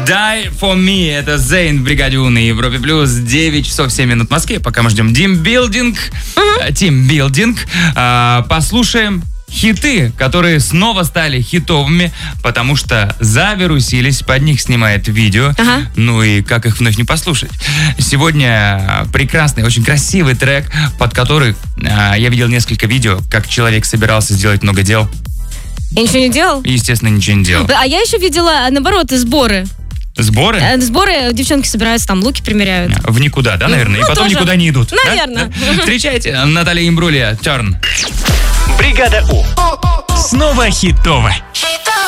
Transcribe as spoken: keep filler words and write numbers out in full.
Die for me. Это Зейн в бригаде У на Европе плюс. девять часов семь минут в Москве. Пока мы ждем тимбилдинг. Uh-huh. Тимбилдинг. А, послушаем хиты, которые снова стали хитовыми, потому что завирусились, под них снимает видео. Ага. Ну и как их вновь не послушать? Сегодня прекрасный, очень красивый трек, под который а, я видел несколько видео, как человек собирался сделать много дел. И ничего не делал? Естественно, ничего не делал. А я еще видела, наоборот, сборы. Сборы? Сборы, девчонки собираются, там луки примеряют. В никуда, да, наверное? Ну, и потом тоже никуда не идут. Наверное. Да? Встречайте, Наталья Имбрулия, Turn. Бригада У. Снова хитово.